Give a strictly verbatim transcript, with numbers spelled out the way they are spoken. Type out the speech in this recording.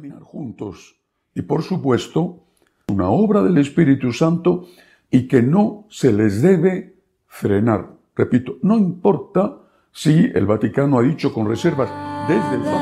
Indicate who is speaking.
Speaker 1: caminar juntos. Y por supuesto, una obra del Espíritu Santo y que no se les debe frenar. Repito, no importa si el Vaticano ha dicho con reservas desde el